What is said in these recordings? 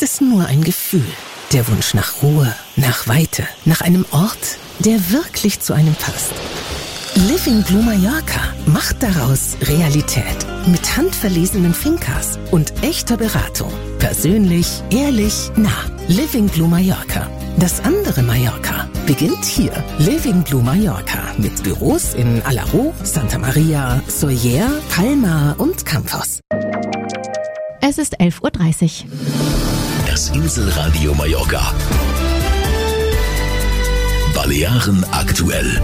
es nur ein Gefühl. Der Wunsch nach Ruhe, nach Weite, nach einem Ort, der wirklich zu einem passt. Living Blue Mallorca macht daraus Realität. Mit handverlesenen Fincas und echter Beratung. Persönlich, ehrlich, nah. Living Blue Mallorca. Das andere Mallorca beginnt hier. Living Blue Mallorca mit Büros in Alaró, Santa Maria, Sóller, Palma und Campos. Es ist 11.30 Uhr. Das Inselradio Mallorca. Balearen aktuell.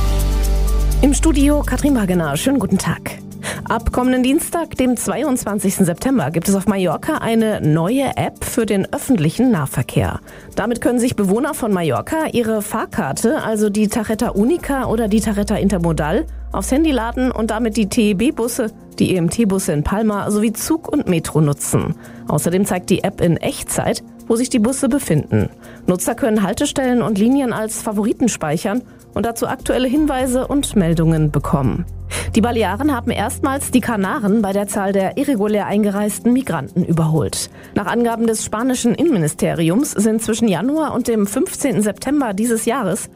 Im Studio Katrin Wagener. Schönen guten Tag. Ab kommenden Dienstag, dem 22. September, gibt es auf Mallorca eine neue App für den öffentlichen Nahverkehr. Damit können sich Bewohner von Mallorca ihre Fahrkarte, also die Tarjeta Única oder die Tarjeta Intermodal, aufs Handy laden und damit die TEB-Busse, die EMT-Busse in Palma sowie Zug und Metro nutzen. Außerdem zeigt die App in Echtzeit, wo sich die Busse befinden. Nutzer können Haltestellen und Linien als Favoriten speichern und dazu aktuelle Hinweise und Meldungen bekommen. Die Balearen haben erstmals die Kanaren bei der Zahl der irregulär eingereisten Migranten überholt. Nach Angaben des spanischen Innenministeriums sind zwischen Januar und dem 15. September dieses Jahres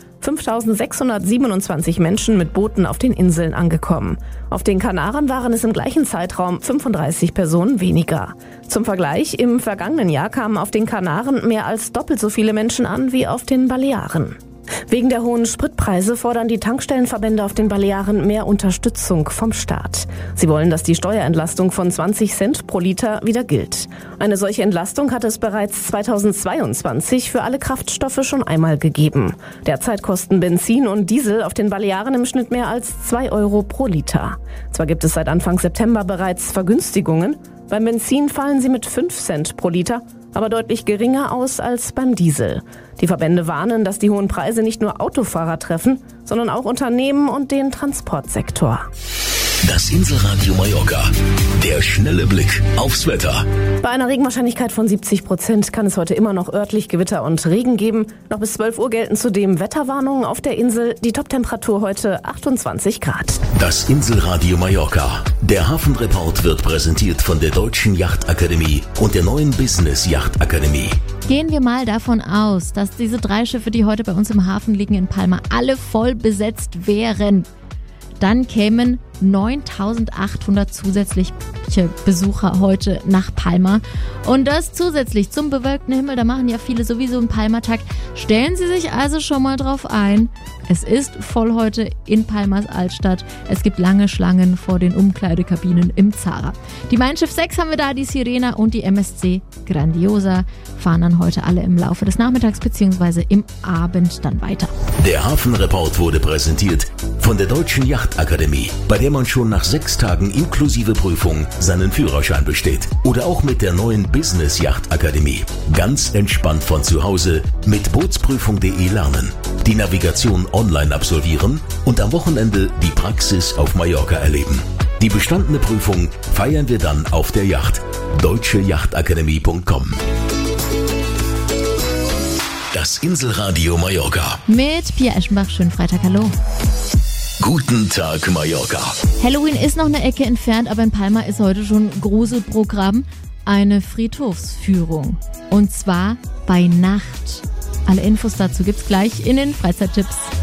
5.627 Menschen mit Booten auf den Inseln angekommen. Auf den Kanaren waren es im gleichen Zeitraum 35 Personen weniger. Zum Vergleich, im vergangenen Jahr kamen auf den Kanaren mehr als doppelt so viele Menschen an wie auf den Balearen. Wegen der hohen Spritpreise fordern die Tankstellenverbände auf den Balearen mehr Unterstützung vom Staat. Sie wollen, dass die Steuerentlastung von 20 Cent pro Liter wieder gilt. Eine solche Entlastung hat es bereits 2022 für alle Kraftstoffe schon einmal gegeben. Derzeit kosten Benzin und Diesel auf den Balearen im Schnitt mehr als 2 Euro pro Liter. Zwar gibt es seit Anfang September bereits Vergünstigungen, beim Benzin fallen sie mit 5 Cent pro Liter, aber deutlich geringer aus als beim Diesel. Die Verbände warnen, dass die hohen Preise nicht nur Autofahrer treffen, sondern auch Unternehmen und den Transportsektor. Das Inselradio Mallorca. Der schnelle Blick aufs Wetter. Bei einer Regenwahrscheinlichkeit von 70% kann es heute immer noch örtlich Gewitter und Regen geben. Noch bis 12 Uhr gelten zudem Wetterwarnungen auf der Insel. Die Toptemperatur heute 28 Grad. Das Inselradio Mallorca. Der Hafenreport wird präsentiert von der Deutschen Yachtakademie und der neuen Business Yachtakademie. Gehen wir mal davon aus, dass diese 3 Schiffe, die heute bei uns im Hafen liegen in Palma, alle voll besetzt wären. Dann kämen 9.800 zusätzliche Besucher heute nach Palma. Und das zusätzlich zum bewölkten Himmel, da machen ja viele sowieso einen Palmatag. Stellen Sie sich also schon mal drauf ein. Es ist voll heute in Palmas Altstadt. Es gibt lange Schlangen vor den Umkleidekabinen im Zara. Die Mein Schiff 6 haben wir da, die Sirena und die MSC Grandiosa fahren dann heute alle im Laufe des Nachmittags bzw. im Abend dann weiter. Der Hafenreport wurde präsentiert von der Deutschen Yachtakademie, bei der man schon nach 6 Tagen inklusive Prüfung seinen Führerschein besteht. Oder auch mit der neuen Business Yachtakademie. Ganz entspannt von zu Hause mit bootsprüfung.de lernen, die Navigation online absolvieren und am Wochenende die Praxis auf Mallorca erleben. Die bestandene Prüfung feiern wir dann auf der Yacht. deutscheyachtakademie.com. Das Inselradio Mallorca. Mit Pia Eschenbach, schönen Freitag, hallo. Guten Tag, Mallorca. Halloween ist noch eine Ecke entfernt, aber in Palma ist heute schon Gruselprogramm. Eine Friedhofsführung. Und zwar bei Nacht. Alle Infos dazu gibt's gleich in den Freizeittipps.